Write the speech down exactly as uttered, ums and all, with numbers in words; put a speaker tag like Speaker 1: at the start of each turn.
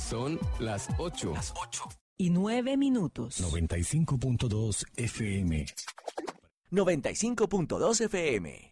Speaker 1: Son las ocho.
Speaker 2: Las ocho.
Speaker 3: Y nueve minutos.
Speaker 1: noventa y cinco punto dos F M.
Speaker 2: noventa y cinco punto dos F M.